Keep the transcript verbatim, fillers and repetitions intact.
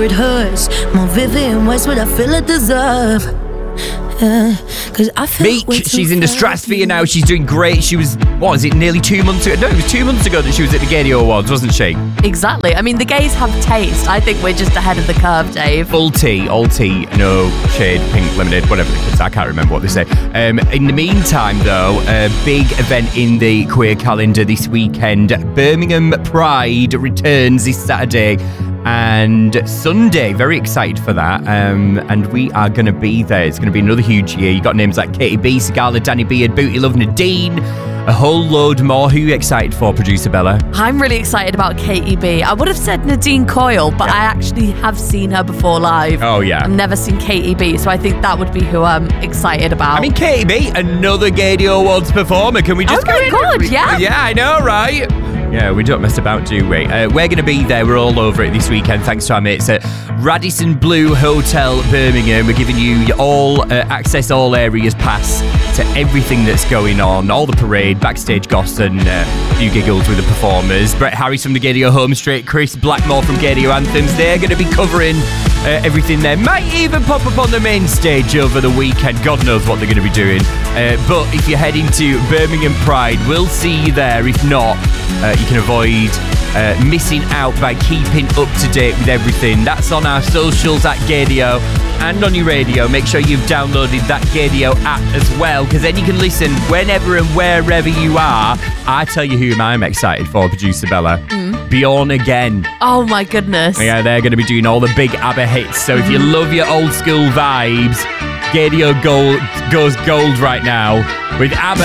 it hurts. More vivid in ways what I feel I deserve. Yeah, cause I feel Meek, she's in the stratosphere now. She's doing great. She was, what was it, nearly two months ago? No, it was two months ago that she was at the Gadio Awards, wasn't she? Exactly. I mean, the gays have taste. I think we're just ahead of the curve, Dave. Full tea, all tea, no shade, pink lemonade, whatever it is. I can't remember what they say. Um, in the meantime, though, a big event in the queer calendar this weekend. Birmingham Pride returns this Saturday and Sunday. Very excited for that. Um, and we are going to be there. It's going to be another huge year. You got names like Katie B, Sigala, Danny Beard, Booty Love, Nadine, a whole load more. Who are you excited for, producer Bella? I'm really excited about Katie B. I would have said Nadine Coyle, but Yeah. I actually have seen her before live. Oh, yeah. I've never seen Katie B, so I think that would be who I'm excited about. I mean, Katie B, another Gadio Awards performer. Can we just Oh go my in? God, yeah. Yeah, I know, right? Yeah, we don't mess about, do we? Uh, we're going to be there. We're all over it this weekend, thanks to our mates at Radisson Blu Hotel Birmingham. We're giving you all uh, access, all areas pass to everything that's going on, all the parade, backstage goss, and uh, a few giggles with the performers. Brett Harris from the Gadio Home Straight, Chris Blackmore from Gadio Anthems. They're going to be covering uh, everything there. Might even pop up on the main stage over the weekend. God knows what they're going to be doing. Uh, but if you're heading to Birmingham Pride, we'll see you there. If not, uh, you can avoid uh, missing out by keeping up to date with everything. That's on our socials at Gadio and on your radio. Make sure you've downloaded that Gadio app as well, because then you can listen whenever and wherever you are. I tell you who I'm excited for, producer Bella. Mm. Born Again. Oh my goodness. Yeah, they're going to be doing all the big ABBA hits. So if you love your old school vibes, Gadio Gold goes gold right now with ABBA